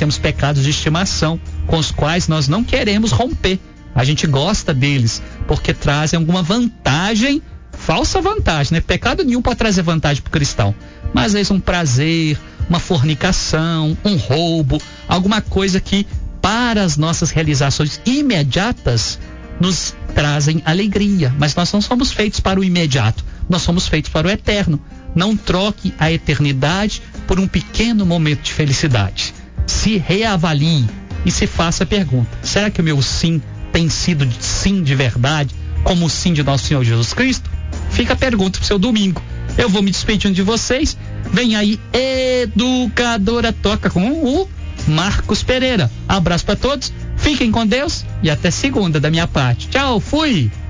temos pecados de estimação com os quais nós não queremos romper. A gente gosta deles porque trazem alguma vantagem, falsa vantagem, né? Pecado nenhum pode trazer vantagem para o cristão, mas às vezes um prazer, uma fornicação, um roubo, alguma coisa que para as nossas realizações imediatas nos trazem alegria, mas nós não somos feitos para o imediato, nós somos feitos para o eterno. Não troque a eternidade por um pequeno momento de felicidade. Se reavalie e se faça a pergunta: será que o meu sim tem sido sim de verdade, como o sim de nosso Senhor Jesus Cristo? Fica a pergunta pro seu domingo. Eu vou me despedindo de vocês. Vem aí Educadora Toca com o Marcos Pereira. Abraço para todos, fiquem com Deus e até segunda da minha parte. Tchau, fui!